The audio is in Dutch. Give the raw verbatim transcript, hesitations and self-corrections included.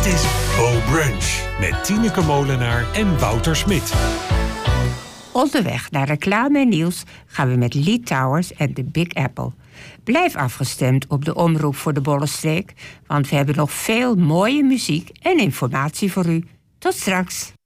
is Bo Brunch met Tineke Molenaar en Wouter Smit. Onderweg naar reclame en nieuws gaan we met Lee Towers en The Big Apple. Blijf afgestemd op de Omroep voor de Bollenstreek, want we hebben nog veel mooie muziek en informatie voor u. Tot straks.